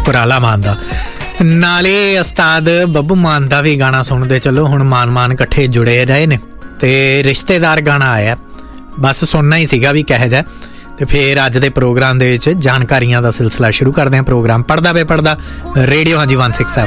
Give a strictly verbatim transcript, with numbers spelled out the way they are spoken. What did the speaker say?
ਕੁਰਾਲਾ ਮਾਨ ਦਾ। ਨਾਲੇ ਉਸਤਾਦ ਬੱਬੂ ਮਾਨ ਦਾ ਵੀ ਗਾਣਾ ਸੁਣਦੇ ਚੱਲੋ। ਹੁਣ ਮਾਨ ਮਾਨ ਇਕੱਠੇ ਜੁੜੇ ਰਹੇ ਨੇ ਅਤੇ ਰਿਸ਼ਤੇਦਾਰ ਗਾਣਾ ਆਇਆ, ਬਸ ਸੁਣਨਾ ਹੀ ਸੀਗਾ ਵੀ ਕਿਹੋ ਜਿਹਾ। ਅਤੇ ਫਿਰ ਅੱਜ ਦੇ ਪ੍ਰੋਗਰਾਮ ਦੇ ਵਿੱਚ ਜਾਣਕਾਰੀਆਂ ਦਾ ਸਿਲਸਿਲਾ ਸ਼ੁਰੂ ਕਰਦੇ ਹਾਂ। ਪ੍ਰੋਗਰਾਮ ਪੜ੍ਹਦਾ ਵੇ ਪੜ੍ਹਦਾ ਰੇਡੀਓ ਹਾਂਜੀ ਵਨ ਸਿਕਸ ਸੈਵਨ